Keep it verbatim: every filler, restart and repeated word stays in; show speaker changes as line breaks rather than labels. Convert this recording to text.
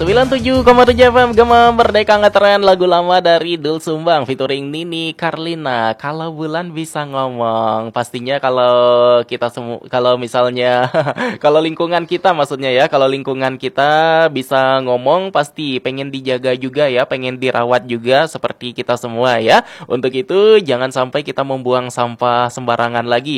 sembilan puluh tujuh koma tujuh F M Gema Merdeka Ngetren, lagu lama dari Dul Sumbang featuring Nini Carlina. Kalau bulan bisa ngomong, pastinya kalau kita semua, kalau misalnya kalau lingkungan kita maksudnya ya, kalau lingkungan kita bisa ngomong pasti pengen dijaga juga ya, pengen dirawat juga seperti kita semua ya. Untuk itu jangan sampai kita membuang sampah sembarangan lagi